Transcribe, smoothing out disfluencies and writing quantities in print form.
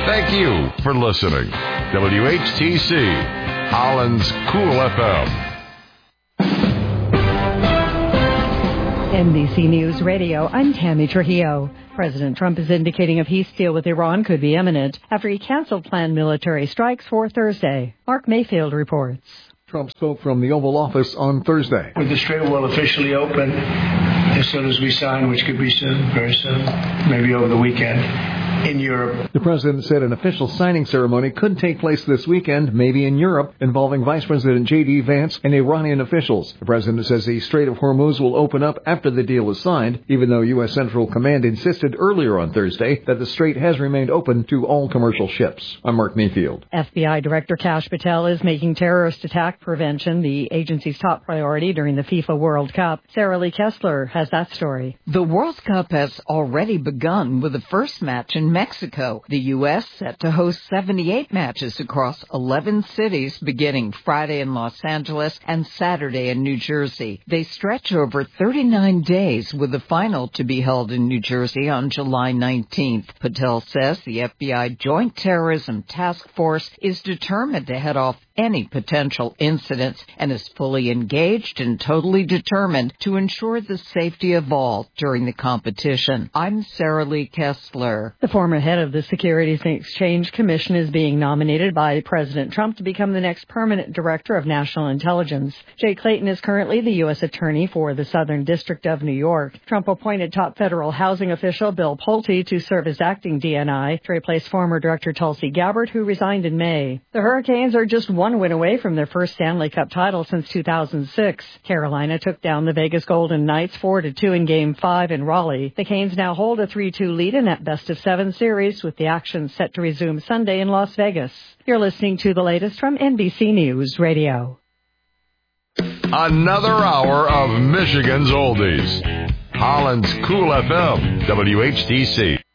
Thank you for listening. WHTC, Holland's Cool FM. NBC News Radio, I'm Tammy Trujillo. President Trump is indicating a peace deal with Iran could be imminent after he canceled planned military strikes for Thursday. Mark Mayfield reports. Trump spoke from the Oval Office on Thursday. With the Strait will officially open as soon as we sign, which could be soon, very soon, maybe over the weekend. In Europe. The president said an official signing ceremony could take place this weekend, maybe in Europe, involving Vice President J.D. Vance and Iranian officials. The president says the Strait of Hormuz will open up after the deal is signed, even though U.S. Central Command insisted earlier on Thursday that the strait has remained open to all commercial ships. I'm Mark Mayfield. FBI Director Kash Patel is making terrorist attack prevention the agency's top priority during the FIFA World Cup. Sarah Lee Kessler has that story. The World Cup has already begun with the first match in Mexico. The U.S. set to host 78 matches across 11 cities beginning Friday in Los Angeles and Saturday in New Jersey. They stretch over 39 days with the final to be held in New Jersey on July 19th. Patel says the FBI Joint Terrorism Task Force is determined to head off any potential incidents and is fully engaged and totally determined to ensure the safety of all during the competition. I'm Sarah Lee Kessler. The former head of the Securities and Exchange Commission is being nominated by President Trump to become the next permanent director of national intelligence. Jay Clayton is currently the U.S. Attorney for the Southern District of New York. Trump appointed top federal housing official Bill Pulte to serve as acting DNI to replace former Director Tulsi Gabbard, who resigned in May. The Hurricanes are just one win away from their first Stanley Cup title since 2006. Carolina took down the Vegas Golden Knights 4-2 in Game 5 in Raleigh. The Canes now hold a 3-2 lead in that best-of-7 series, with the action set to resume Sunday in Las Vegas. You're listening to the latest from NBC News Radio. Another hour of Michigan's Oldies. Holland's Cool FM, WHTC.